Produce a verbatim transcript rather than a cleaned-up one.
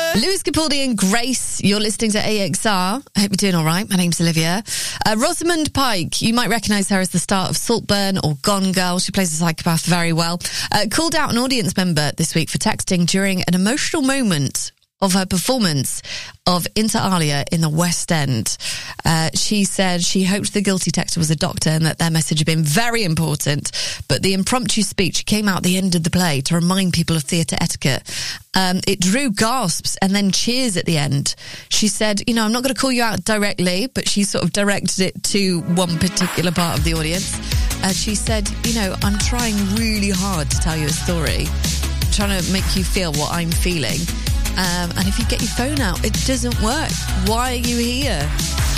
Lewis Capaldi and Grace, you're listening to A X R. I hope you're doing all right. My name's Olivia. Uh, Rosamund Pike, you might recognise her as the star of Saltburn or Gone Girl. She plays a psychopath very well. Uh, called out an audience member this week for texting during an emotional moment of her performance of Inter Alia in the West End. Uh, she said she hoped the guilty texter was a doctor and that their message had been very important, but the impromptu speech came out at the end of the play to remind people of theatre etiquette. Um, it drew gasps and then cheers at the end. She said, you know, I'm not going to call you out directly, but she sort of directed it to one particular part of the audience. Uh, she said, you know, I'm trying really hard to tell you a story, trying to make you feel what I'm feeling. Um, and if you get your phone out, it doesn't work. Why are you here?